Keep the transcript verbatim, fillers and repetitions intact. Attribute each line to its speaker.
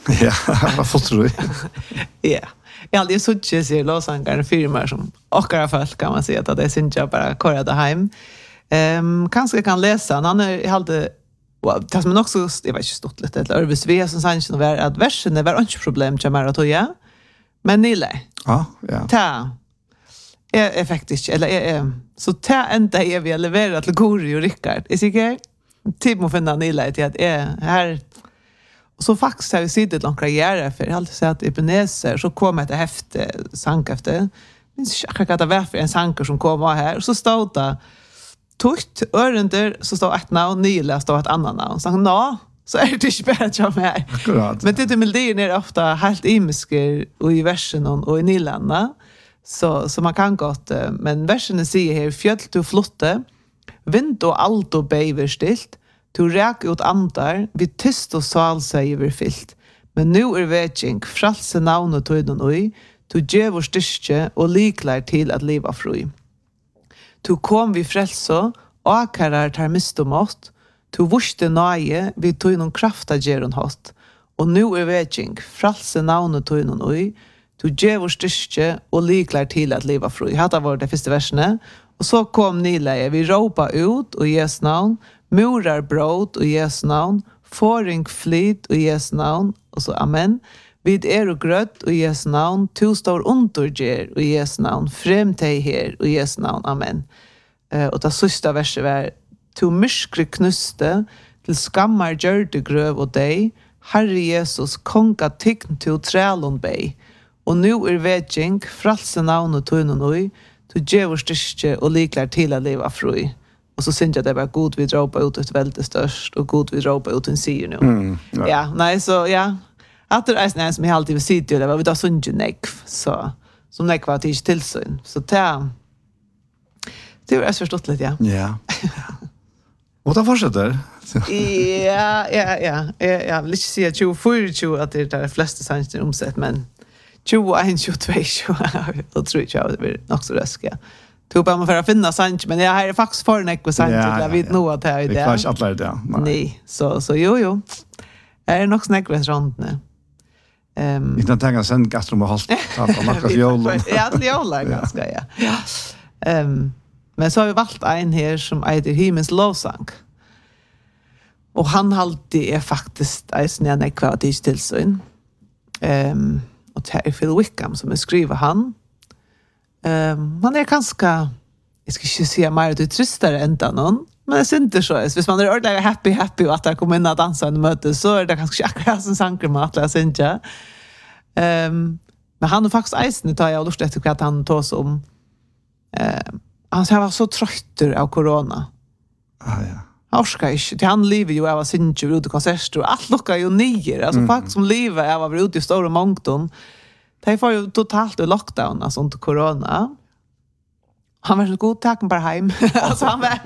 Speaker 1: Ja, vad får du?
Speaker 2: Ja. Ja, det är så tjej ser låsangaren firmar som åkara folk kan man säga att det är inte bara köra det hem. Ehm kanske kan läsa han är hade tas men också jag vet inte stort lite eller Örvis V som sanns var att versen det var inte problem till mig att ja. Men Nille.
Speaker 1: Ja, ja.
Speaker 2: Ta är effektivt eller är så ta ända är vi levererat till Gori och Rickard. Är säker? Typ må finna Nille till att är här. Och så faktiskt har vi suttit långt karriär för jag har alltid sagt att Ebenezer så kom ett häfte sank efter. Minns jag att det var för en sanker som kom här och så stod det tutt örender så stod ett namn Nila stod ett annat namn. Så nå så är det inte bara jag med.
Speaker 1: Akkurat.
Speaker 2: Men det melodin är ofta helt imisker och i versen och i Nilanna. Så så man kan gott men versen säger här fjöll du flotte vind och allt och bäver stilt. Du räk ut andar, vi tyst och sal säger vi fyllt. Men nu är vätjink, fralse navn och tøyden oi, du gjev vår styrke og liklar til at liva fri. Du kom vi frelse, akarar tar mistomått, du vorste nøye, vi tøy noen krafta gjeron hatt. Og nu er vätjink, fralse navn og tøyden oi, du gjev vår styrke og liklar til at liva fri. Hatta var det første versene. Og så kom Nileie, vi råpa ut og Jesu navn, murar brot og Jesu navn, foring flit og Jesu navn, og så amen. Vid er og grøtt og Jesu navn, to står undergjer og Jesu navn, frem til her og Jesu navn, amen. Uh, og det siste verset var, to myskre knuste, til skammar gjørte grøv og deg, Herre Jesus, konga tign til trælon bei, og nu er vedgjeng, fralse navn og tøynen oi, du gjør styrke og liklar til å leve fri. Och så syns jag det var god vi drar på ut ett väldigt störst och god vi drar på ut en sier nu.
Speaker 1: Mm, ja.
Speaker 2: ja, nej så ja. Att det är en som jag alltid vill säga det var vi då sån nekv så som nekv var till tillsyn. Så det det är förstått lite ja.
Speaker 1: Ja. Och då fortsätter.
Speaker 2: ja, ja, ja. Jag jag vill inte säga tjugofyra tjugo att det är de flesta sanser omsett men tjugoett, tjugotvå, tjugo då tror jag det blir nog så röska. Tog bara för att finna sant men jag har faktiskt för en ekva sant jag vet nog att det är det.
Speaker 1: Det är kanske alla det.
Speaker 2: Nej, så så jo jo. Är nog snack restaurant nu. Ehm.
Speaker 1: Vi kan tänka sen gastrom och halt att lacka jol.
Speaker 2: Ja, det är ganska ja. Ja. Ehm men så har vi valt en här som heter Himmels lovsang. Och han alltid är faktiskt en en ekva tillsyn. Ehm och det är Phil Wickham som skriver han. Um, man är ganska jag ska inte säga mer du tröstar än någon men det är inte så hvis man är ordentligt happy happy och att det kommer in att dansa en möte så är det kanske akkurat som sanker med att läsa inte um, men han har faktiskt eisen tar jag lust efter att han tar om um, han var så trött av corona
Speaker 1: ah ja
Speaker 2: han orskar inte han lever ju av att synja ut och konserter och allt lockar ju nyer alltså mm. faktiskt som lever av att vara ute i stora mångton. Det var ju totalt i lockdown alltså under corona. Han var så god tack bara hem. Alltså han var